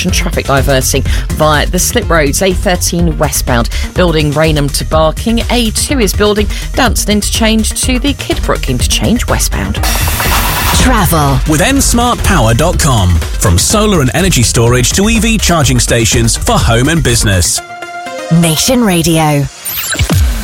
section traffic diverting via the slip roads. A13 westbound, building Rainham to Barking. A2 is building Danson interchange to the Kidbrooke interchange westbound. Travel with nsmartpower.com. From solar and energy storage to EV charging stations for home and business. Nation Radio.